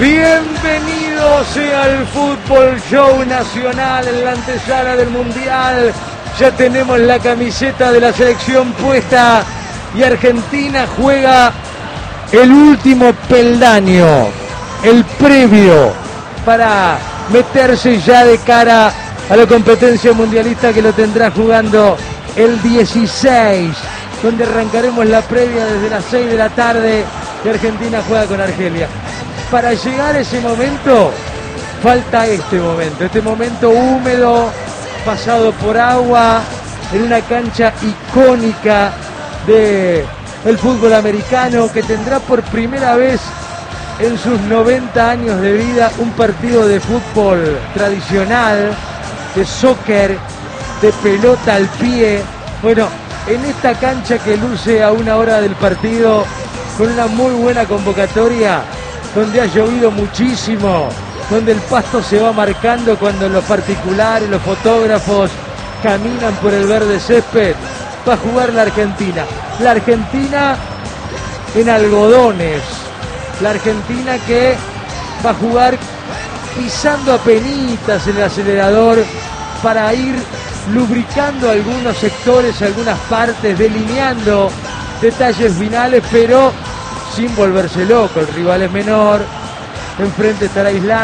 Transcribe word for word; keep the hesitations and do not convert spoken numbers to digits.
Bienvenidos sea el Fútbol Show Nacional en la antesala del Mundial. Ya tenemos la camiseta de la selección puesta y Argentina juega el último peldaño, el previo, para meterse ya de cara a la competencia mundialista que lo tendrá jugando el dieciséis, donde arrancaremos la previa desde las seis de la tarde y Argentina juega con Argelia. Para llegar a ese momento, falta este momento, este momento húmedo, pasado por agua, en una cancha icónica del fútbol americano, que tendrá por primera vez en sus noventa años de vida un partido de fútbol tradicional, de soccer, de pelota al pie. Bueno, en esta cancha que luce a una hora del partido, con una muy buena convocatoria, donde ha llovido muchísimo, donde el pasto se va marcando cuando los particulares, los fotógrafos caminan por el verde césped, va a jugar la Argentina. La Argentina en algodones, la Argentina que va a jugar pisando apenitas en el acelerador para ir lubricando algunos sectores, algunas partes, delineando detalles finales, pero sin volverse loco. El rival es menor, enfrente estará Islandia.